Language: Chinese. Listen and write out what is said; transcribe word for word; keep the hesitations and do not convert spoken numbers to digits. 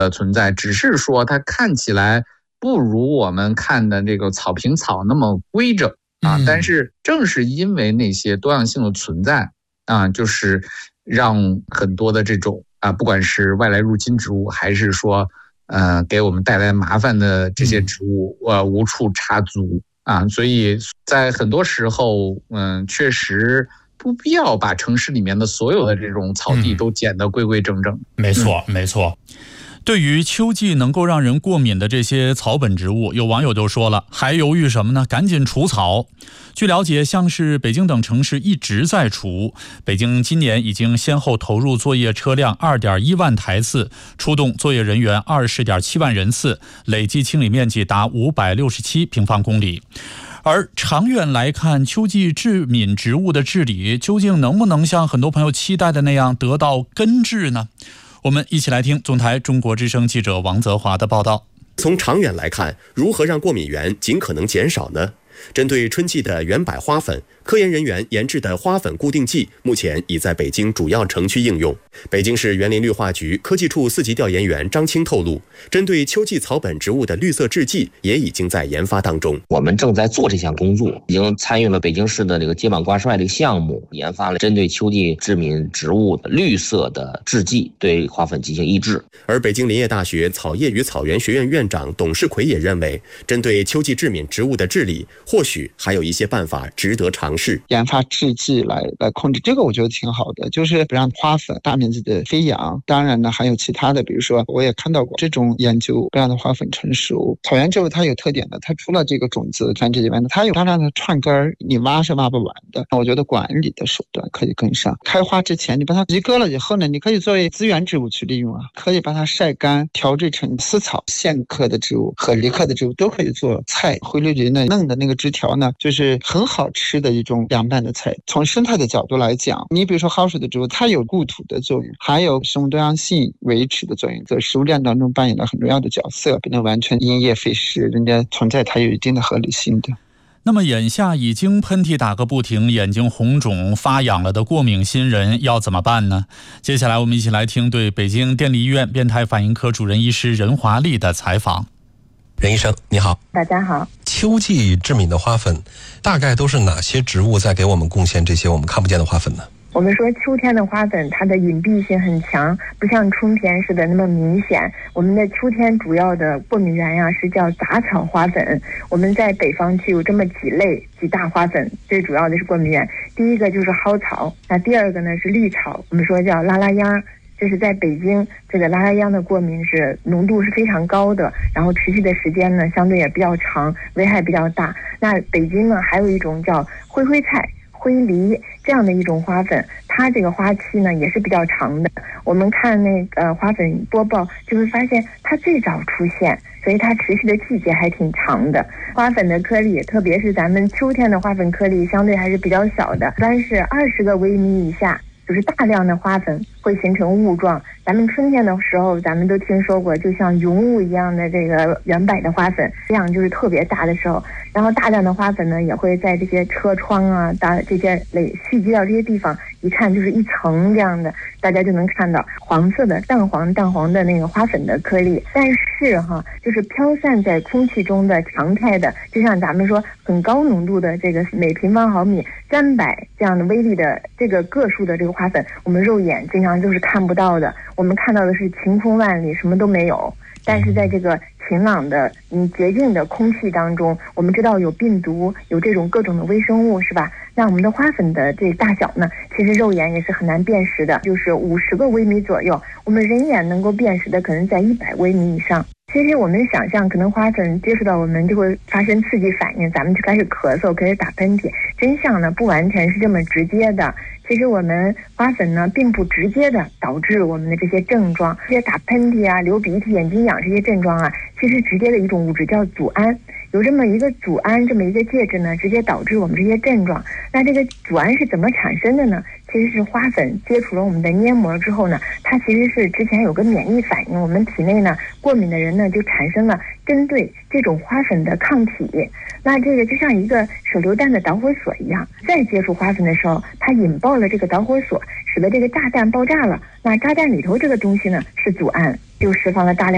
的存在，只是说它看起来不如我们看的这个草坪草那么规整啊， 嗯、 但是正是因为那些多样性的存在啊，就是让很多的这种啊，不管是外来入侵植物，还是说呃给我们带来麻烦的这些植物，呃无处插足啊，所以在很多时候，嗯，确实不必要把城市里面的所有的这种草地都剪得规规整整。 嗯、没错，没错。对于秋季能够让人过敏的这些草本植物，有网友就说了，还犹豫什么呢？赶紧除草。据了解，像是北京等城市一直在除，北京今年已经先后投入作业车辆 二点一万台次，出动作业人员 二十点七万人次，累计清理面积达五百六十七平方公里。而长远来看，秋季致敏植物的治理究竟能不能像很多朋友期待的那样得到根治呢？我们一起来听总台中国之声记者王泽华的报道。 从长远来看，如何让过敏源尽可能减少呢？针对春季的原柏花粉，科研人员研制的花粉固定剂目前已在北京主要城区应用。北京市园林绿化局科技处四级调研员张青透露，针对秋季草本植物的绿色制剂也已经在研发当中。 我们正在做这项工作，已经参与了北京市的这个秸秆挂帅这个项目，研发了针对秋季致敏植物的绿色的制剂，对花粉进行抑制。 而北京林业大学草业与草原学院院长董世奎也认为，针对秋季致敏植物的治理，或许还有一些办法值得尝试。 研发制剂来来控制这个，我觉得挺好的，就是不让花粉大面积的飞扬。当然呢，还有其他的，比如说我也看到过这种研究，不让的花粉成熟。草原植物它有特点的，它除了这个种子繁殖以外呢，它有大量的串根，你挖是挖不完的。我觉得管理的手段可以跟上。开花之前，你把它移割了以后呢，你可以作为资源植物去利用啊，可以把它晒干，调制成丝草。线科的植物和离科的植物都可以做菜。灰绿林呢，嫩的那个枝条呢，就是很好吃的一种凉拌的菜。从生态的角度来讲，你比如说蒿水的植物，它有固土的作用，还有生物多样性维持的作用，在食物链当中扮演了很重要的角色，不能完全因噎废食，人家存在它有一定的合理性的。 那么眼下已经喷嚏打个不停，眼睛红肿发痒了的过敏新人要怎么办呢？接下来我们一起来听对北京电力医院变态反应科主任医师任华丽的采访。 任医生你好。 大家好。 秋季致敏的花粉大概都是哪些植物在给我们贡献这些我们看不见的花粉呢？ 我们说秋天的花粉它的隐蔽性很强，不像春天似的那么明显。我们的秋天主要的过敏源呀是叫杂草花粉。我们在北方区有这么几类几大花粉，最主要的是过敏源。第一个就是蒿草，那第二个呢是绿草，我们说叫拉拉秧。这是在北京，这个拉拉秧的过敏是浓度是非常高的，然后持续的时间呢相对也比较长，危害比较大。那北京呢还有一种叫灰灰菜、灰梨这样的一种花粉，它这个花期呢也是比较长的。我们看那个花粉播报就会发现它最早出现，所以它持续的季节还挺长的。花粉的颗粒，特别是咱们秋天的花粉颗粒相对还是比较小的，一般是二十个微米以下，就是大量的花粉会形成雾状。咱们春天的时候咱们都听说过，就像云雾一样的这个原柏的花粉，这样就是特别大的时候。然后大量的花粉呢也会在这些车窗啊大这些类细节到这些地方，一看就是一层这样的，大家就能看到黄色的淡黄淡黄的那个花粉的颗粒。但是哈，就是飘散在空气中的常态的，就像咱们说很高浓度的这个每平方毫米三百这样的微粒的这个个数的这个花粉，我们肉眼经常就是看不到的。我们看到的是晴空万里，什么都没有。但是在这个晴朗的嗯洁净的空气当中，我们知道有病毒，有这种各种的微生物，是吧？那我们的花粉的这大小呢，其实肉眼也是很难辨识的，就是五十个微米左右，我们人眼能够辨识的可能在一百微米以上。其实我们想象，可能花粉接触到我们就会发生刺激反应，咱们就开始咳嗽，开始打喷嚏。真相呢，不完全是这么直接的。其实我们花粉呢，并不直接的导致我们的这些症状，这些打喷嚏啊、流鼻涕、眼睛痒这些症状啊，其实直接的一种物质叫组胺。有这么一个组胺这么一个介质呢，直接导致我们这些症状。那这个组胺是怎么产生的呢？其实是花粉接触了我们的黏膜之后呢，它其实是之前有个免疫反应，我们体内呢过敏的人呢就产生了针对这种花粉的抗体。那这个就像一个手榴弹的导火索一样，再接触花粉的时候，它引爆了这个导火索，使得这个炸弹爆炸了。那炸弹里头这个东西呢是组胺，就释放了大量